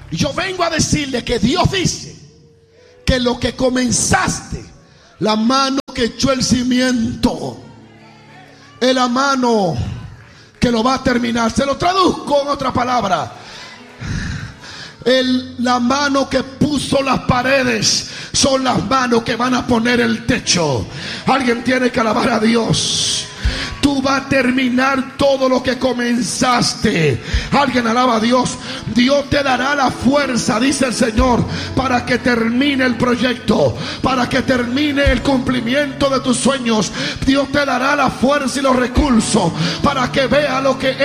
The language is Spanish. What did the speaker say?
Yo vengo a decirle que Dios dice que lo que comenzaste, la mano que echó el cimiento, es la mano que lo va a terminar. Se lo traduzco en otra palabra. La mano que puso las paredes son las manos que van a poner el techo. Alguien tiene que alabar a Dios. Tú vas a terminar todo lo que comenzaste. Alguien alaba a Dios. Dios te dará la fuerza, dice el Señor, para que termine el proyecto, para que termine el cumplimiento de tus sueños. Dios te dará la fuerza y los recursos para que vea lo que